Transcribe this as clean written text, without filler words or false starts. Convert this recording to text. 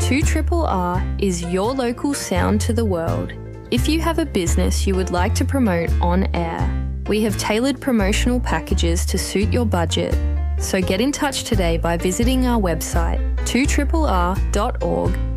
2RRR is your local sound to the world. If you have a business you would like to promote on air, we have tailored promotional packages to suit your budget. So get in touch today by visiting our website 2RRR.org